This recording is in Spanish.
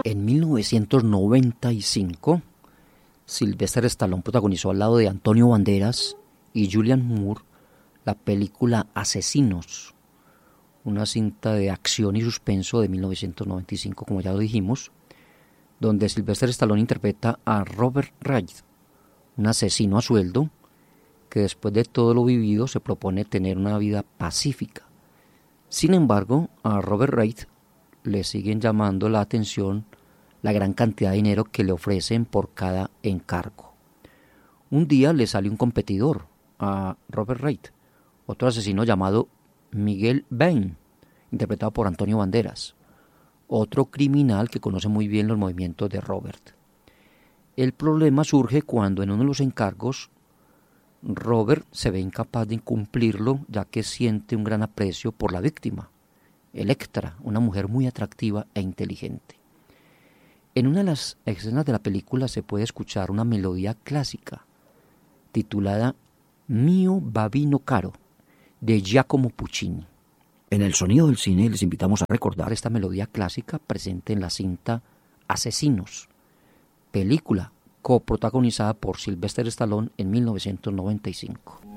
En 1995, Sylvester Stallone protagonizó al lado de Antonio Banderas y Julianne Moore la película Asesinos, una cinta de acción y suspenso de 1995, como ya lo dijimos, donde Sylvester Stallone interpreta a Robert Wright, un asesino a sueldo que después de todo lo vivido se propone tener una vida pacífica. Sin embargo, a Robert Wright le siguen llamando la atención la gran cantidad de dinero que le ofrecen por cada encargo. Un día le sale un competidor a Robert Wright, otro asesino llamado Miguel Bain, interpretado por Antonio Banderas, otro criminal que conoce muy bien los movimientos de Robert. El problema surge cuando en uno de los encargos Robert se ve incapaz de cumplirlo, ya que siente un gran aprecio por la víctima, Electra, una mujer muy atractiva e inteligente. En una de las escenas de la película se puede escuchar una melodía clásica titulada Mio Babino Caro, de Giacomo Puccini. En el sonido del cine les invitamos a recordar esta melodía clásica presente en la cinta Asesinos, película coprotagonizada por Sylvester Stallone en 1995.